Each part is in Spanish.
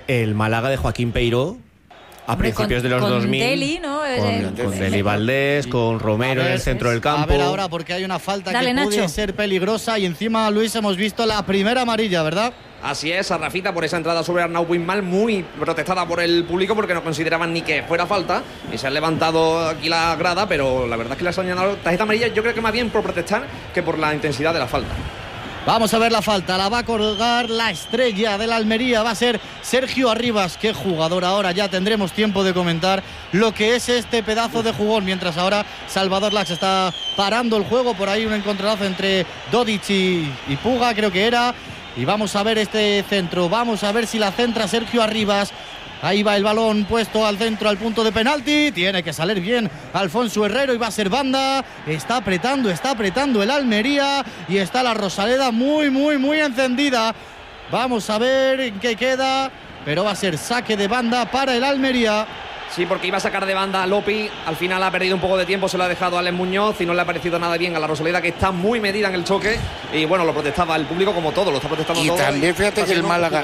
el Málaga de Joaquín Peiró a principios de los con 2000. Deli, ¿no? Con Deli Valdés, con Romero en el centro del campo. A ver ahora, porque hay una falta Dale, que puede Nacho. ser peligrosa y encima, Luis, hemos visto la primera amarilla, ¿verdad? Así es, a Rafita por esa entrada sobre Arnau Puigmal, muy protestada por el público porque no consideraban ni que fuera falta y se han levantado aquí la grada, pero la verdad es que le han señalado tarjeta amarilla, yo creo que más bien por protestar que por la intensidad de la falta. Vamos a ver la falta, la va a colgar la estrella de la Almería, va a ser Sergio Arribas. Qué jugador ahora, ya tendremos tiempo de comentar lo que es este pedazo de jugón, mientras ahora Salvador Lax está parando el juego, por ahí un encontronazo entre Dodic y Puga, creo que era, y vamos a ver este centro, vamos a ver si la centra Sergio Arribas. Ahí va el balón puesto al centro, al punto de penalti. Tiene que salir bien Alfonso Herrero y va a ser banda. Está apretando el Almería y está la Rosaleda muy encendida. Vamos a ver en qué queda, pero va a ser saque de banda para el Almería. Sí, porque iba a sacar de banda a Lopi, al final ha perdido un poco de tiempo, se lo ha dejado a Alex Muñoz y no le ha parecido nada bien a la Rosaleda, que está muy medida en el choque y bueno, lo protestaba el público como todo, lo está protestando y todo. También fíjate que el Málaga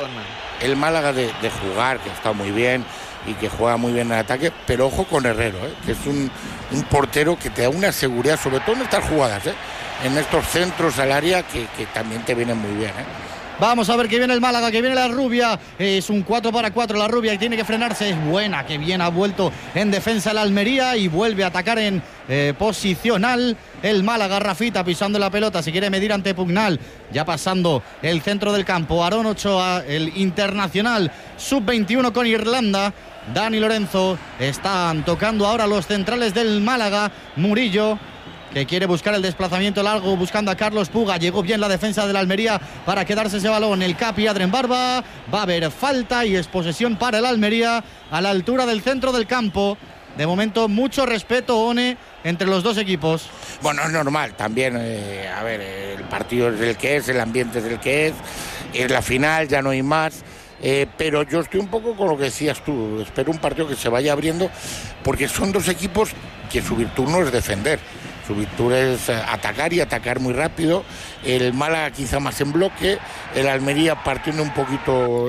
de de jugar, que está muy bien y que juega muy bien en ataque, pero ojo con Herrero, que es un portero que te da una seguridad, sobre todo en estas jugadas, en estos centros al área que también te vienen muy bien. Vamos a ver que viene el Málaga, que viene la Rubia. Es un 4-4 la Rubia y tiene que frenarse. Es buena, que bien ha vuelto en defensa la Almería y vuelve a atacar en posicional el Málaga. Rafita pisando la pelota, se quiere medir ante Pugnal. Ya pasando el centro del campo. Aarón Ochoa, el internacional sub-21 con Irlanda. Dani Lorenzo. Están tocando ahora los centrales del Málaga. Murillo, que quiere buscar el desplazamiento largo, buscando a Carlos Puga. Llegó bien la defensa de la Almería para quedarse ese balón. El Capi Adren Barba. Va a haber falta y es posesión para el Almería a la altura del centro del campo. De momento, mucho respeto, One, entre los dos equipos. Bueno, es normal también. A ver, el partido es el que es, el ambiente es el que es la final, ya no hay más. Pero yo estoy un poco con lo que decías tú. Espero un partido que se vaya abriendo, porque son dos equipos que su virtud no es defender. Su virtud es atacar y atacar muy rápido. El Málaga quizá más en bloque, el Almería partiendo un poquito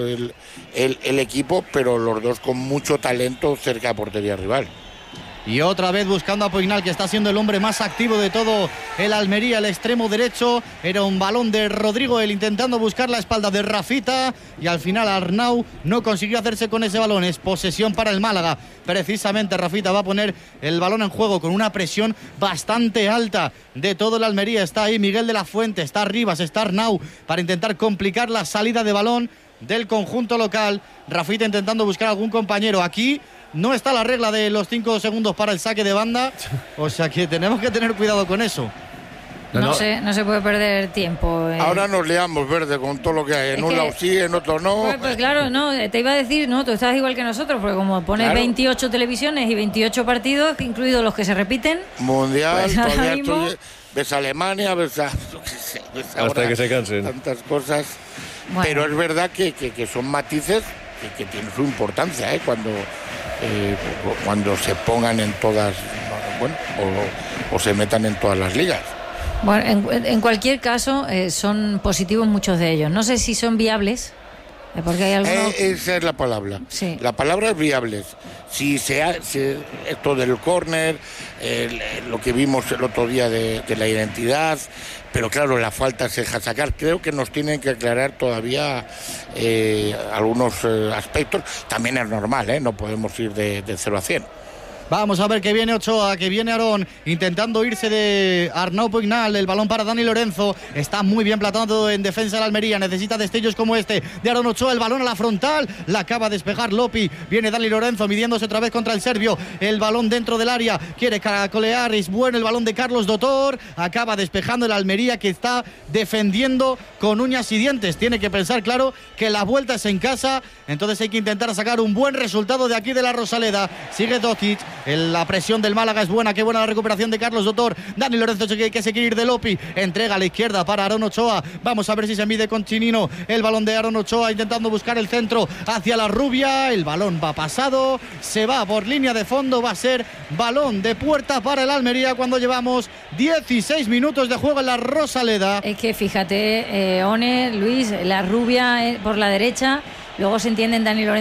el equipo, pero los dos con mucho talento cerca de portería rival. Y otra vez buscando a Puignal, que está siendo el hombre más activo de todo el Almería, el extremo derecho. Era un balón de Rodrigo, él intentando buscar la espalda de Rafita, y al final Arnau no consiguió hacerse con ese balón. Es posesión para el Málaga. Precisamente Rafita va a poner el balón en juego con una presión bastante alta de todo el Almería. Está ahí Miguel de la Fuente, está Rivas, está Arnau para intentar complicar la salida de balón del conjunto local. Rafita intentando buscar a algún compañero. Aquí no está la regla de los 5 segundos para el saque de banda, o sea que tenemos que tener cuidado con eso. No se puede perder tiempo. Ahora nos liamos, Verde, con todo lo que hay. En un lado sí, en otro no. Pues claro, no, te iba a decir, no, tú estás igual que nosotros, porque como pones Claro. 28 televisiones y 28 partidos, incluidos los que se repiten. Mundial, pues ahora todavía mismo ves a Alemania, ves a Hasta que se cansen. Tantas cosas. Bueno. Pero es verdad que son matices que tienen su importancia, cuando se pongan en todas, bueno, o se metan en todas las ligas. Bueno, en cualquier caso, son positivos muchos de ellos. No sé si son viables, porque hay algunos... Esa es la palabra. Sí. La palabra es viables. Si esto del córner, lo que vimos el otro día de la identidad, pero claro, la falta se deja sacar. Creo que nos tienen que aclarar todavía algunos aspectos. También es normal, no podemos ir de 0 a 100. Vamos a ver que viene Ochoa, que viene Aarón, intentando irse de Arnau Puignal. El balón para Dani Lorenzo. Está muy bien plantado en defensa de la Almería. Necesita destellos como este de Aarón Ochoa. El balón a la frontal. La acaba de despejar Lopi. Viene Dani Lorenzo midiéndose otra vez contra el serbio. El balón dentro del área. Quiere caracolear. Es bueno el balón de Carlos Dotor. Acaba despejando el Almería, que está defendiendo con uñas y dientes. Tiene que pensar, claro, que la vuelta es en casa. Entonces hay que intentar sacar un buen resultado de aquí de la Rosaleda. Sigue Docic. La presión del Málaga es buena. Qué buena la recuperación de Carlos Dotor. Dani Lorenzo que se quiere ir de Lopi. Entrega a la izquierda para Aarón Ochoa. Vamos a ver si se mide con Chinino. El balón de Aarón Ochoa intentando buscar el centro hacia la Rubia. El balón va pasado. Se va por línea de fondo. Va a ser balón de puerta para el Almería cuando llevamos 16 minutos de juego en la Rosaleda. Es que fíjate, One, Luis, la Rubia por la derecha. Luego se entienden Dani Lorenzo